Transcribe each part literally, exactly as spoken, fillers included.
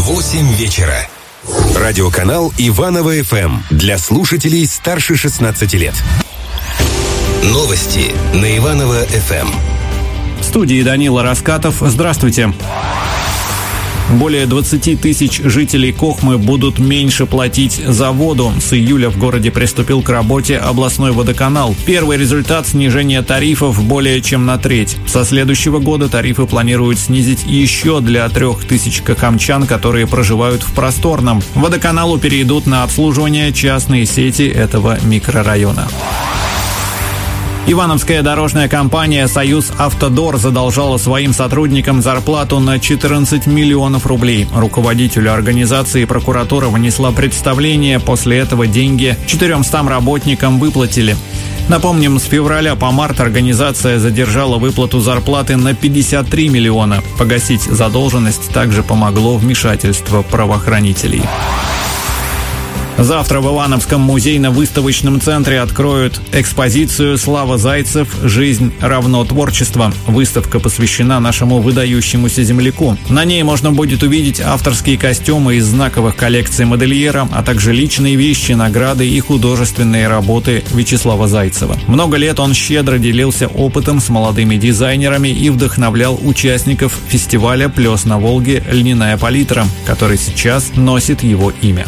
восемь вечера. Радиоканал Иваново эф эм для слушателей старше шестнадцати лет. Новости на Иваново эф эм. В студии Данила Раскатов. Здравствуйте. Более двадцати тысяч жителей Кохмы будут меньше платить за воду. С июля в городе приступил к работе областной водоканал. Первый результат – снижение тарифов более чем на треть. Со следующего года тарифы планируют снизить еще для трех тысяч кохомчан, которые проживают в Просторном. Водоканалу перейдут на обслуживание частные сети этого микрорайона. Ивановская дорожная компания «Союз Автодор» задолжала своим сотрудникам зарплату на четырнадцать миллионов рублей. Руководителю организации прокуратура внесла представление, после этого деньги четырёмстам работникам выплатили. Напомним, с февраля по март организация задержала выплату зарплаты на пятьдесят три миллиона. Погасить задолженность также помогло вмешательство правоохранителей. Завтра в Ивановском музейно-выставочном центре откроют экспозицию «Слава Зайцев. Жизнь равно творчество». Выставка посвящена нашему выдающемуся земляку. На ней можно будет увидеть авторские костюмы из знаковых коллекций модельера, а также личные вещи, награды и художественные работы Вячеслава Зайцева. Много лет он щедро делился опытом с молодыми дизайнерами и вдохновлял участников фестиваля «Плес на Волге. Льняная палитра», который сейчас носит его имя.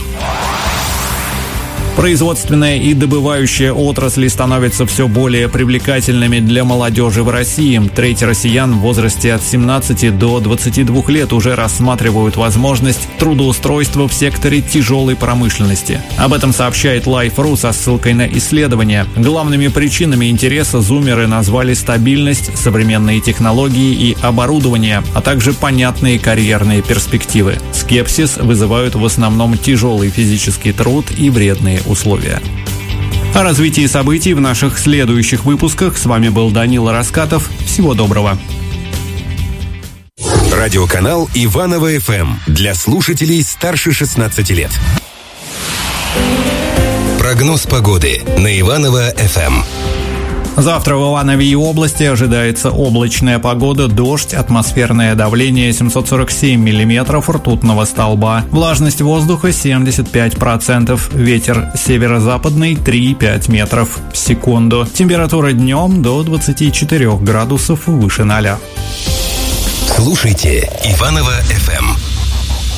Производственная и добывающая отрасли становятся все более привлекательными для молодежи в России. Треть россиян в возрасте от семнадцати до двадцати двух лет уже рассматривают возможность трудоустройства в секторе тяжелой промышленности. Об этом сообщает Life точка ру со ссылкой на исследования. Главными причинами интереса зумеры назвали стабильность, современные технологии и оборудование, а также понятные карьерные перспективы. Скепсис вызывают в основном тяжелый физический труд и вредные условия. О развитии событий в наших следующих выпусках. С вами был Данила Раскатов. Всего доброго. Радиоканал Иваново эф эм для слушателей старше шестнадцати лет. Прогноз погоды на Иваново эф эм. Завтра в Иванове и области ожидается облачная погода, дождь, атмосферное давление семьсот сорок семь миллиметров ртутного столба, влажность воздуха семьдесят пять процентов, ветер северо-западный три и пять метров в секунду, температура днем до двадцати четырёх градусов выше ноля. Слушайте Иваново эф эм.